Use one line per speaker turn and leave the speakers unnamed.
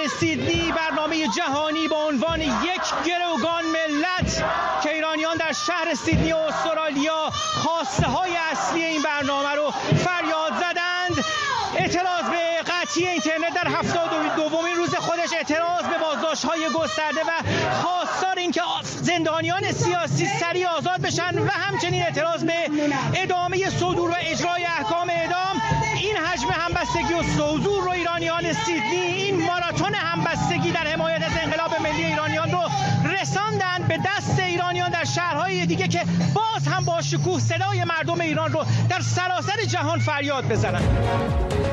سیدنی برنامه جهانی با عنوان یک گروگان ملت که ایرانیان در شهر سیدنی استرالیا خواسته های اصلی این برنامه رو فریاد زدند. اعتراض به قطعی اینترنت در 72مین روز خودش، اعتراض به بازداشت‌های گسترده و خواستار این که زندانیان سیاسی سریع آزاد بشن و همچنین اعتراض به ادامه صدور و اجرای احکام اعدام. این حجم همبستگی و حضور رو ایرانیان سیدنی، این ماراتون همبستگی در حمایت از انقلاب ملی ایرانیان رو رساندن به دست ایرانیان در شهرهای دیگه که باز هم با شکوه صدای مردم ایران رو در سراسر جهان فریاد بزنن.